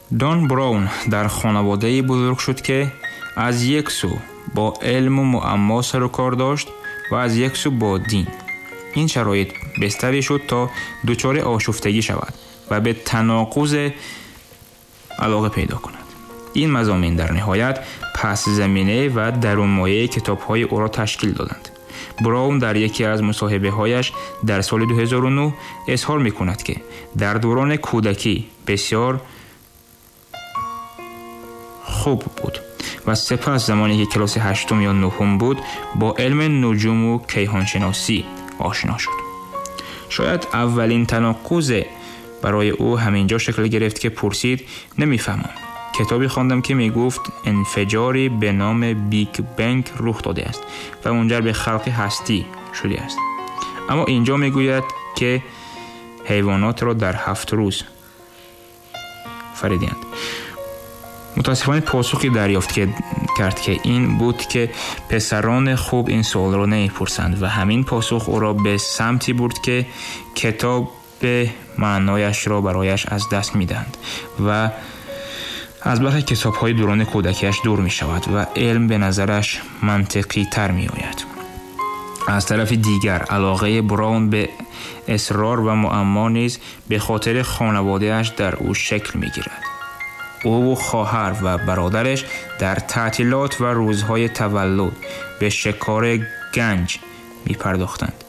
دان براون در خانواده‌ای بزرگ شد که از یک سو با علم و معما سر و کار داشت و از یک سو با دین. این شرایط بستری شد تا دچار آشفتگی شود و به تناقض علاقه پیدا کند. این مضامین در نهایت پس زمینه و درون مایه کتاب‌های او را تشکیل دادند. براون در یکی از مصاحبه‌هایش در سال 2009 اظهار می‌کند که در دوران کودکی بسیار خوب بود و سپس زمانی که کلاس 8 یا 9 بود با علم نجوم و کیهانشناسی آشنا شد. شاید اولین تناقض برای او همینجا شکل گرفت که پرسید نمیفهمم. کتابی خواندم که میگفت انفجاری به نام بیگ بنگ رخ داده است و منجر به خلق هستی شده است. اما اینجا میگوید که حیوانات را در 7 روز فریدند. متاسفانه پاسخی دریافت کرد که این بود که پسران خوب این سوال را نمیپرسند و همین پاسخ او را به سمتی برد که کتاب به معنایش را برایش از دست میدهند و از برخی کتاب‌های دوران کودکیش دور می شود و علم به نظرش منطقی تر می آید. از طرف دیگر علاقه براون به اسرار و معما نیز به خاطر خانواده‌اش در او شکل می گیرد. او و خواهر و برادرش در تعطیلات و روزهای تولد به شکار گنج می پرداختند.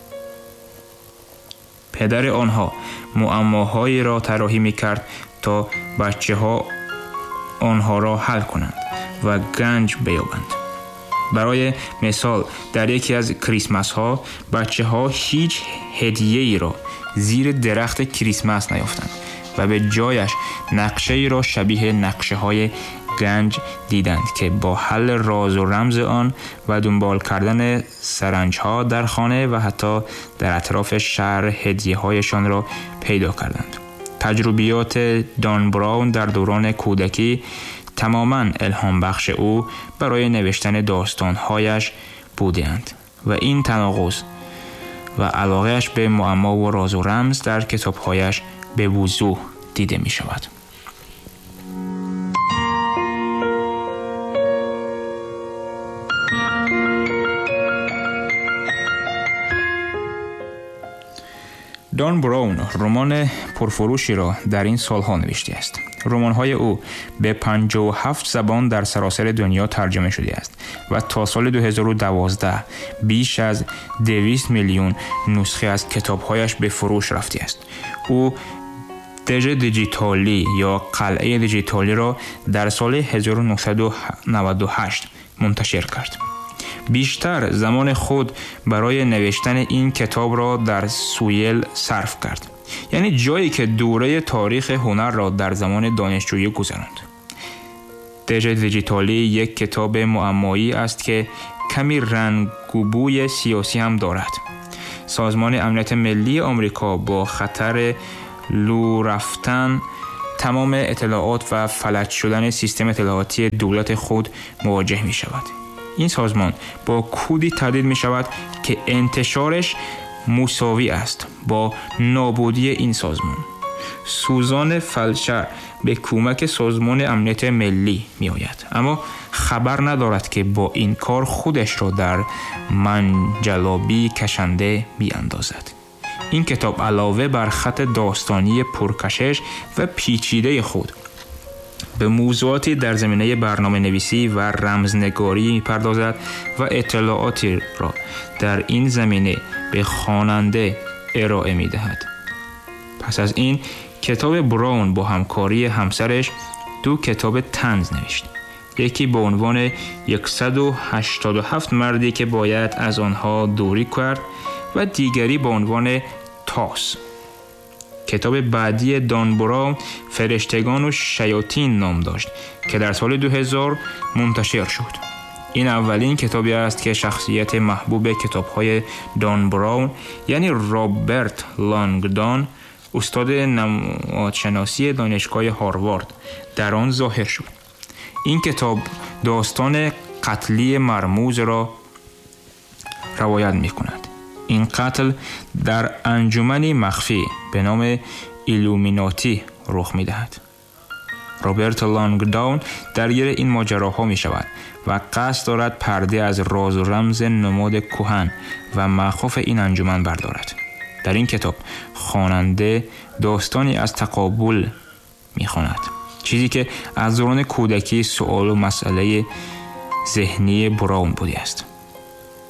پدر آنها معماهایی را طراحی می کرد تا بچه‌ها آنها را حل کنند و گنج بیابند. برای مثال در یکی از کریسمس ها بچه ها هیچ هدیه‌ای را زیر درخت کریسمس نیافتند و به جایش نقشه‌ای را شبیه نقشه های گنج دیدند که با حل راز و رمز آن و دنبال کردن سرنج ها در خانه و حتی در اطراف شهر هدیه هایشان را پیدا کردند. تجربیات دان براون در دوران کودکی تماماً الهام بخش او برای نوشتن داستانهایش بودند و این تناقض و علاقهش به معما و راز و رمز در کتابهایش به وضوح دیده می شود. دان براون رمان پرفروشی را در این سالها نوشته است. رمان‌های او به 57 زبان در سراسر دنیا ترجمه شده است و تا سال 2012 بیش از 200 میلیون نسخه از کتاب‌هایش به فروش رفته است. او دژ دیجیتالی یا قلعه دیجیتالی را در سال 1998 منتشر کرد. بیشتر زمان خود برای نوشتن این کتاب را در سوئیل صرف کرد، یعنی جایی که دوره تاریخ هنر را در زمان دانشجویی گذراند. دژ دیجیتالی یک کتاب معمایی است که کمی رنگ و بوی سیاسی هم دارد. سازمان امنیت ملی آمریکا با خطر لو رفتن تمام اطلاعات و فلج شدن سیستم اطلاعاتی دولت خود مواجه می شود. این سازمان با کودی تهدید می شود که انتشارش مساوی است با نابودی این سازمان. سوزان فلچر به کمک سازمان امنیت ملی می آید، اما خبر ندارد که با این کار خودش را در منجلابی کشنده می اندازد. این کتاب علاوه بر خط داستانی پرکشش و پیچیده خود به موضوعاتی در زمینه برنامه نویسی و رمزنگاری می پردازد و اطلاعاتی را در این زمینه به خواننده ارائه می دهد. پس از این کتاب براون با همکاری همسرش 2 کتاب طنز نوشت. یکی با عنوان 187 مردی که باید از آنها دوری کرد و دیگری با عنوان تاس. کتاب بعدی دان براون فرشتگان و شیاطین نام داشت که در سال 2000 منتشر شد. این اولین کتابی است که شخصیت محبوب کتاب‌های دان براون یعنی رابرت لانگدان، استاد نمادشناسی دانشگاه هاروارد، در آن ظاهر شد. این کتاب داستان قتلی مرموز را روایت می‌کند. این قتل در انجمنی مخفی به نام ایلومیناتی رخ می‌دهد. روبرت لانگداون درگیر این ماجراها می شود و قصد دارد پرده از راز و رمز نماد کهن و مخوف این انجمن بردارد. در این کتاب خواننده داستانی از تقابل می خواند، چیزی که از دوران کودکی سوال و مسئله ذهنی براون بوده است.